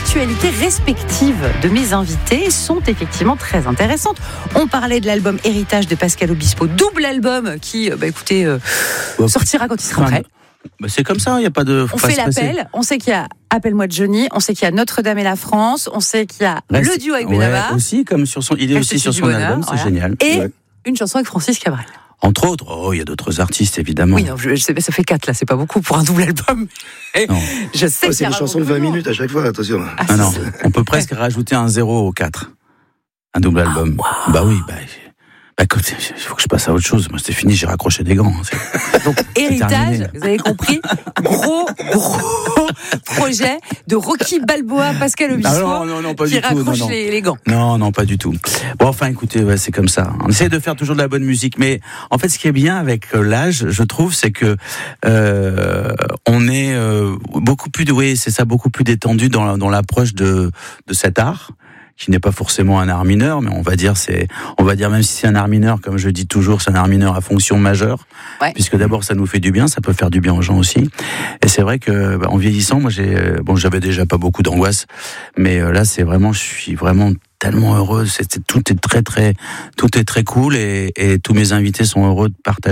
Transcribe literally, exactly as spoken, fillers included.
actualités respectives de mes invités sont effectivement très intéressantes. On parlait de l'album Héritage de Pascal Obispo, double album qui, bah, écoutez, euh, sortira quand il sera prêt. Bah c'est comme ça, il y a pas de. On fait l'appel. On sait qu'il y a Appelle-moi Johnny. On sait qu'il y a Notre-Dame et la France. On sait qu'il y a Reste, le duo avec Benabar. Ouais, aussi comme sur son, il est Reste aussi sur son bonheur, album, c'est voilà. génial. Et ouais. une chanson avec Francis Cabrel. Entre autres, oh, il y a d'autres artistes évidemment. Oui, non, je, je sais, ça fait quatre là, c'est pas beaucoup pour un double album. Je sais. Oh, c'est des chansons de vingt minutes à chaque fois, attention. Ah, ah non, on peut presque rajouter un zéro au quatre. Un double album. Ah, wow. Bah oui, bah. Bah, écoute, il faut que je passe à autre chose. Moi, c'était fini, j'ai raccroché des gants. C'est... Donc, Héritage, vous avez compris, gros, gros projet de Rocky Balboa, Pascal Obispo, ah non, non, non, pas qui du raccroche tout, non, non. Les, les gants. Non, non, pas du tout. Bon, enfin, écoutez, ouais, c'est comme ça. On essaie de faire toujours de la bonne musique, mais en fait, ce qui est bien avec l'âge, je trouve, c'est que euh, on est euh, beaucoup plus, oui, c'est ça, beaucoup plus détendu dans, dans l'approche de, de cet art, qui n'est pas forcément un art mineur, mais on va dire c'est, on va dire même si c'est un art mineur, comme je dis toujours, c'est un art mineur à fonction majeure, ouais. puisque d'abord ça nous fait du bien, ça peut faire du bien aux gens aussi. Et c'est vrai que bah, en vieillissant, moi j'ai, bon, j'avais déjà pas beaucoup d'angoisse, mais euh, là c'est vraiment, je suis vraiment tellement heureux. C'est, c'est tout est très très, tout est très cool et, et tous mes invités sont heureux de partager.